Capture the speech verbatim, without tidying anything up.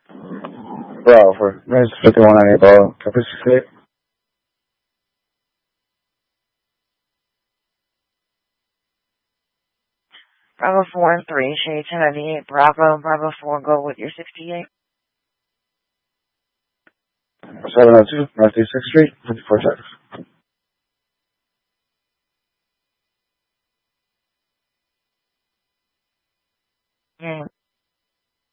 Bravo for Res fifty-one ninety, bro. Caprice State. Bravo four and three, Shade ten ninety-eight, Bravo, Bravo four, go with your sixty-eight. seven oh two, Northeast sixth Street, fifty-four Texas. Yeah.